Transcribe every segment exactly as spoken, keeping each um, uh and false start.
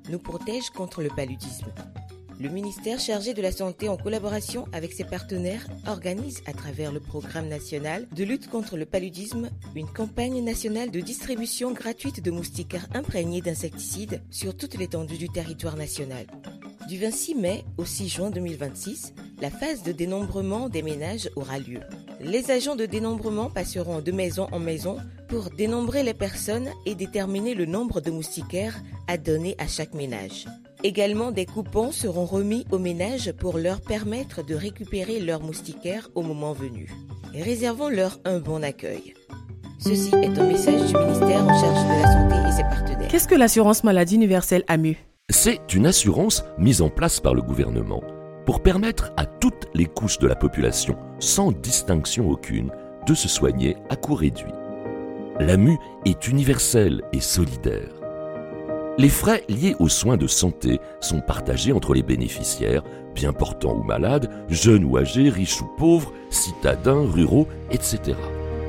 nous protège contre le paludisme. Le ministère chargé de la Santé, en collaboration avec ses partenaires, organise à travers le programme national de lutte contre le paludisme une campagne nationale de distribution gratuite de moustiquaires imprégnés d'insecticides sur toute l'étendue du territoire national. Du vingt-six mai au six juin deux mille vingt-six, la phase de dénombrement des ménages aura lieu. Les agents de dénombrement passeront de maison en maison pour dénombrer les personnes et déterminer le nombre de moustiquaires à donner à chaque ménage. Également, des coupons seront remis aux ménages pour leur permettre de récupérer leurs moustiquaires au moment venu. Réservons-leur un bon accueil. Ceci est un message du ministère en charge de la Santé et ses partenaires. Qu'est-ce que l'assurance maladie universelle A M U ? C'est une assurance mise en place par le gouvernement pour permettre à toutes les couches de la population, sans distinction aucune, de se soigner à coût réduit. L'A M U est universelle et solidaire. Les frais liés aux soins de santé sont partagés entre les bénéficiaires, bien portants ou malades, jeunes ou âgés, riches ou pauvres, citadins, ruraux, et cetera.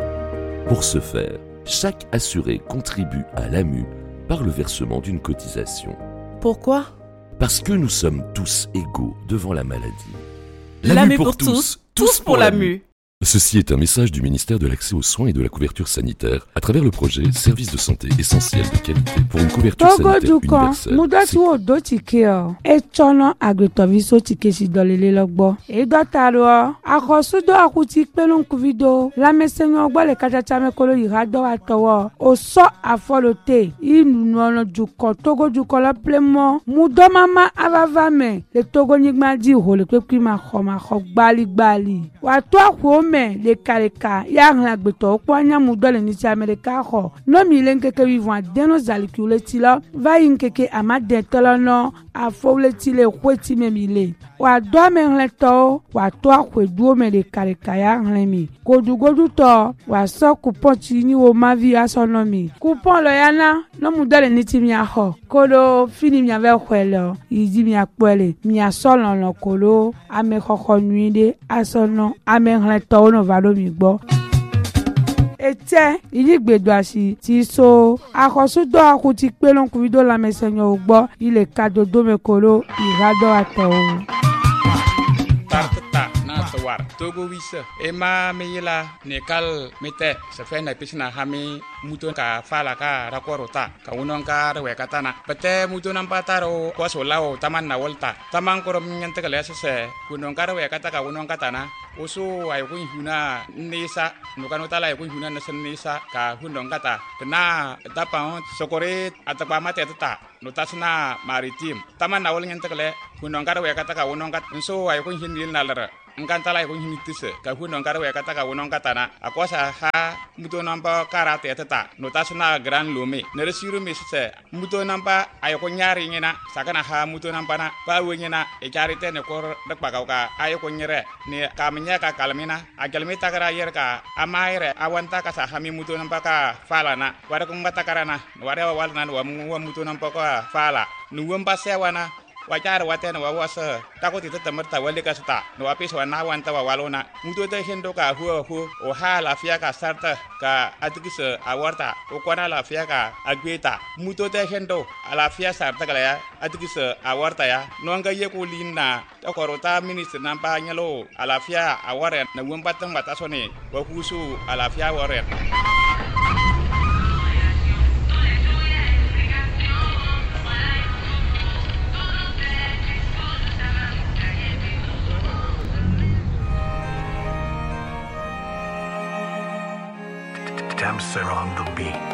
Pour ce faire, chaque assuré contribue à l'A M U par le versement d'une cotisation. Pourquoi ? Parce que nous sommes tous égaux devant la maladie. L'A M U pour tous, tous pour l'A M U. Ceci est un message du ministère de l'Accès aux soins et de la couverture sanitaire à travers le projet Services de santé essentiels de qualité pour une couverture sanitaire universelle. Mudati wo do tike o e chono agretoviso tike si dolele logbo e dotaro akosu do akuti pelon kuvido la mesenyo gbo le kachacha me kolo irado atowo o so afolote inu no juko togo juko la plemo mudo mama avava me le togo nigma di ho le pe ma khoma kho gbali gbali wa to akwo le kareka ya nglagbto kwanya mudole ni ti America ho no mi lenkeke vivant deno zalikule tilo va yinkeke amade tolono afole tile kweti memile wa do menleto wa to akwedu me le kareka ya nglemi godu godu to wa so coupon ti ni wo mavi asonomi coupon lo yana no mudole ni ti mi ho kolo fini mi ave kwelo yidi mi apole mi asolo lo kolo ame khokho nuide asono ame ngleto ono valo mi gbo ete iligbedo asi ti so akosudo akuti pelon kuvido la mesenyo ogbo ile kadodo mekolo irado ato tartata na sawar togo wisa ema meyila nekal mete safena pisna hami muton ka fala ka rakorota ka unon ka rewe katana pete muton ampataro ko solao taman na volta taman korom nyante kale sese unon ka rewe kataka unon katana oso ay ko huna nisa no kanota la ko huna na nisa ka hunon kata tena tapa sokore atapa mate tata notasna maritim taman na vol nyante kale unon ka rewe kataka unon kat so ay ko hinil nalara nganta la ko hinitise ka hunon ka rewe kataka unon katana akosa ha muton ampa karate tata notasna gran lome nere siru misse muton ampa ay ko nyari ngena sakana ha muton ampa na ba wengena e charite ne ko dakpa ka ay ko nyere ne ka menya ka kalmina agalmi takara yer ka amaire awanta ka sa hami muton ampa ka fala na wara ko ngata karana wara wal nan wa muton ampa ka fala nuwam pasewana wajar watena wawasa takoti tetamerta wale ka sta no apis wana wanta walona muto te hendo ka hu hu o ha la fia ka sarta ka atikise awarta o kwana la fia ka agweta muto te hendo ala fia sarta ka ya atikise awarta ya no nga ye ko linna takorota minister nampa nyalo ala fia aware na wembatan batasone wa husu ala fia aware Damn Sarah on the beat.